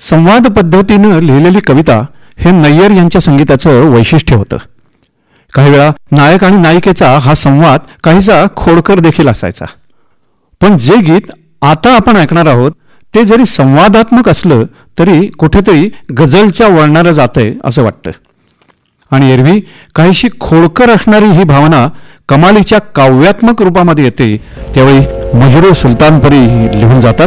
संवाद पद्धतीनं लिहिलेली कविता हे नय्यर यांच्या संगीताचं वैशिष्ट्य होतं. काही वेळा नायक आणि नायिकेचा हा संवाद काहीसा खोडकर देखील असायचा. पण जे गीत आता आपण ऐकणार आहोत ते जरी संवादात्मक असलं तरी कुठेतरी गझलच्या वळणाला जातंय असं वाटतं. आणि एरवी काहीशी खोडकर असणारी ही भावना कमालीच्या काव्यात्मक रूपामध्ये येते त्यावेळी मजरू सुलतानपरी लिहून जातात.